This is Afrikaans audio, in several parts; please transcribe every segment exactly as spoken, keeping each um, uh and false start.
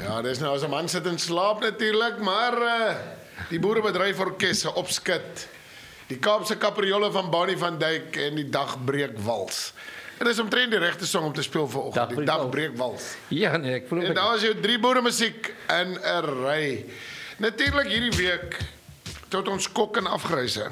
Ja, dis nou as 'n man sit en slaap natuurlik, maar uh, die boerebedryforkes se opskit, die Kaapse Kapriolle van Bonnie van Dijk en die Dagbreek Wals. En dis omtrent die regte song om te speel vanoggend, die Dagbreek Wals. Ja, nee, ek voel En daar is jou drie boere musiek in 'n ry. Natuurlik hierdie week tot ons kok en afgryse.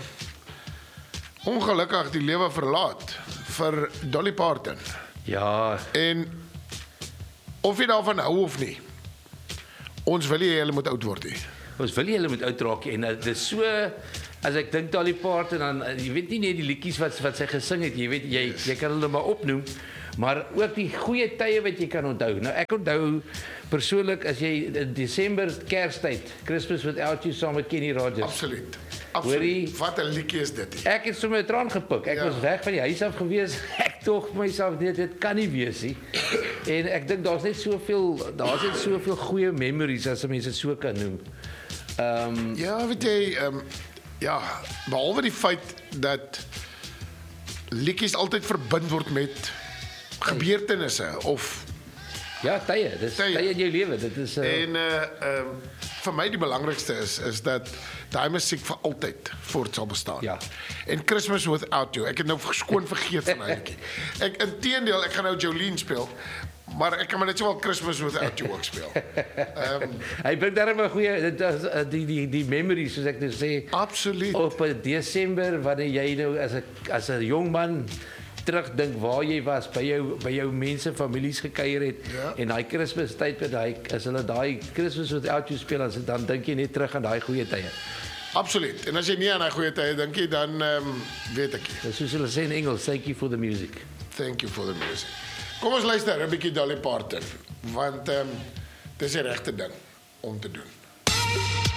Ongelukkig die lewe verlaat vir Dolly Parton. Ja, En of jy daarvan hou of nie, ons wil nie hulle moet oud word nie. ons wil nie hulle moet uitraak en dit is so, as ek dink Dolly Parton, dan, jy weet nie net die liedjies wat, wat sy gesing het, jy weet, jy, jy kan hulle maar opnoem, maar ook die goeie tye wat jy kan onthou. Nou ek onthou persoonlik, as jy in Desember, Kerstyd, Christmas Without You saam met Kenny Rogers. Absoluut. Hoorie? Absoluut. Wat 'n liedjie is dit? Ek het sommer 'n traan gepik. Ek Ja. was weg van die huis af gewees. Ek tog vir myself dit dit kan nie wees nie. En ek dink daar's net soveel daar's net soveel goeie memories as mense dit so kan noem. Ehm um, Ja, weet jy, um, ja, behalwe die feit dat liedjies altyd verbind word met gebeurtenisse of ja, tye, dis Tye. tye in jou lewe. Dit is uh, en uh um, vir my die belangrikste is is dat daai musiek vir altyd voort sal bestaan. Ja. En Christmas Without You, ek het nou skoon vergeet van daai liedjie. Ek inteendeel, ek gaan nou Jolene speel, maar ek kan maar net sowel Christmas Without You ook speel. Ehm um, hy bring darem 'n goeie dit is, uh, die die die memories soos ek nou sê. Absoluut. Op Desember wanneer jy nou as 'n as 'n jong man terugdink waar jy was by jou by jou mense families gekuier het Ja. en daai Kerstmistyd met daai as hulle daai Christmas Without You speel, as dan dink jy net terug aan daai goeie tye. Absoluut. En as jy nie aan daai goeie tye dink jy, dan ehm um, weet ek nie. Dis soos hulle sê in Engels, thank you for the music. Thank you for the music. Kom ons luister 'n bietjie Dolly Parton, want ehm um, dis die regte ding om te doen.